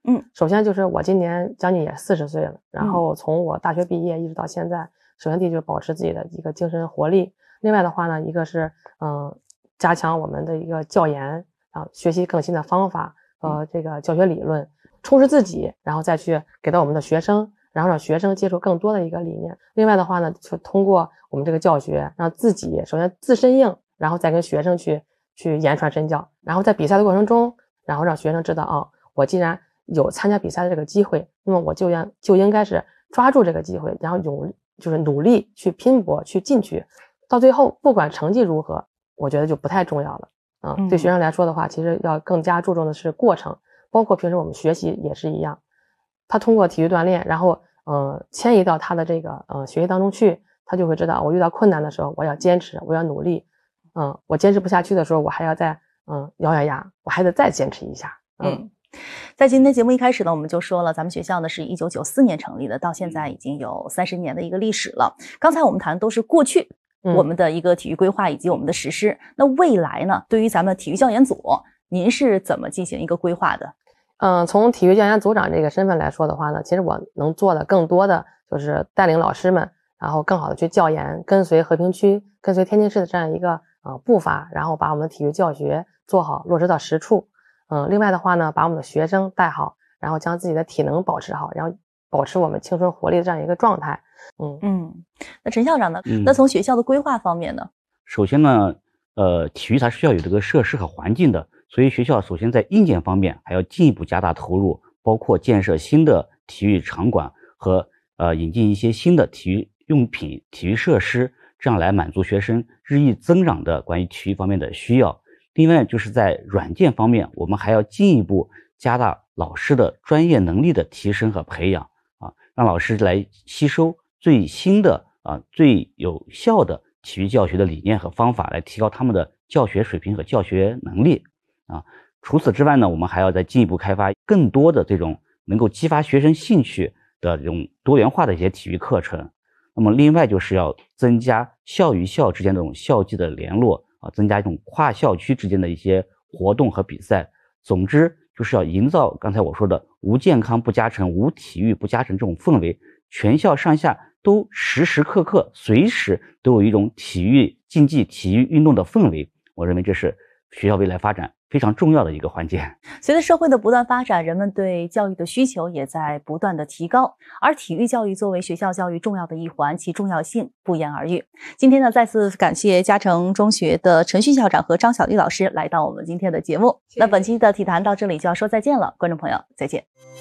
首先就是我今年将近也40岁了，然后从我大学毕业一直到现在，首先第一就是保持自己的一个精神活力，另外的话呢，一个是加强我们的一个教研啊，学习更新的方法和这个教学理论，充实自己，然后再去给到我们的学生，然后让学生接触更多的一个理念。另外的话呢，就通过我们这个教学，让自己首先自身硬，然后再跟学生去言传身教，然后在比赛的过程中，然后让学生知道我既然有参加比赛的这个机会，那么我就应该是抓住这个机会，然后就是努力去拼搏去进取，到最后不管成绩如何，我觉得就不太重要了。对学生来说的话，其实要更加注重的是过程，包括平时我们学习也是一样，他通过体育锻炼，然后迁移到他的这个学习当中去，他就会知道我遇到困难的时候我要坚持，我要努力，我坚持不下去的时候，我还要再咬咬牙，我还得再坚持一下。 在今天节目一开始呢，我们就说了，咱们学校呢是1994年成立的，到现在已经有30年的一个历史了。刚才我们谈的都是过去我们的一个体育规划以及我们的实施，那未来呢，对于咱们体育教研组，您是怎么进行一个规划的？ 从体育教研组长这个身份来说的话呢，其实我能做的更多的就是带领老师们，然后更好的去教研，跟随和平区、跟随天津市的这样一个步伐，然后把我们的体育教学做好，落实到实处。另外的话呢，把我们的学生带好，然后将自己的体能保持好，然后保持我们青春活力的这样一个状态。 那陈校长呢？那从学校的规划方面呢？ 首先呢，体育它需要有这个设施和环境的，所以学校首先在硬件方面还要进一步加大投入，包括建设新的体育场馆和引进一些新的体育用品、体育设施，这样来满足学生日益增长的关于体育方面的需要。另外就是在软件方面，我们还要进一步加大老师的专业能力的提升和培养让老师来吸收最新的最有效的体育教学的理念和方法，来提高他们的教学水平和教学能力除此之外呢，我们还要再进一步开发更多的这种能够激发学生兴趣的这种多元化的一些体育课程。那么另外就是要增加校与校之间的这种校际的联络增加一种跨校区之间的一些活动和比赛。总之就是要营造刚才我说的无健康不加成、无体育不加成这种氛围，全校上下都时时刻刻随时都有一种体育竞技、体育运动的氛围。我认为这是学校未来发展非常重要的一个环节。 随着社会的不断发展，人们对教育的需求也在不断的提高，而体育教育作为学校教育重要的一环，其重要性不言而喻。今天呢，再次感谢嘉诚中学的陈旭校长和张小丽老师来到我们今天的节目。那本期的体坛到这里就要说再见了，观众朋友再见。